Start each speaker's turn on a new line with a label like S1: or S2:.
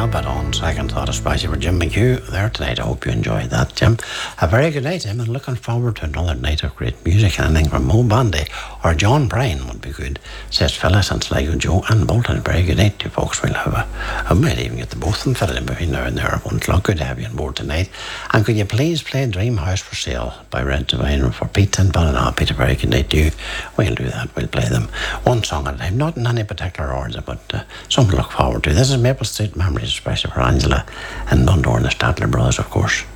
S1: but on second thought, especially for Jim McHugh there tonight. I hope you enjoyed that, Jim. A very good night, Tim, and looking forward to another night of great music. Anything from Mo Bandy or John Bryan would be good, says Phyllis and Sligo Joe and Bolton. A very good night to you folks. We'll have I might even get the both of them fitted in between now and there at 1 o'clock. Good to have you on board tonight. And could you please play Dream House for Sale by Red Divine for Pete and Ballina? Pete, a very good night to you. We'll do that. We'll play them one song at a time, not in any particular order, but something to look forward to. This is Maple Street Memories, especially for Angela and Dundor and the Statler Brothers, of course.